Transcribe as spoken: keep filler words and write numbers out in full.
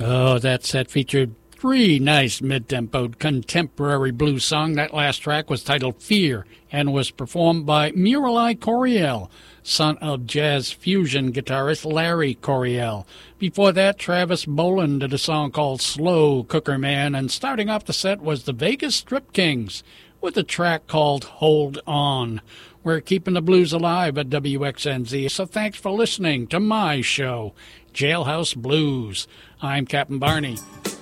Oh, that set featured three nice mid-tempoed contemporary blues songs. That last track was titled Fear and was performed by Murali Coryell, son of jazz fusion guitarist Larry Coryell. Before that, Travis Boland did a song called Slow Cooker Man, and starting off the set was the Vegas Strip Kings with a track called Hold On. We're keeping the blues alive at W X N Z, so thanks for listening to my show, Jailhouse Blues. I'm Captain Barney.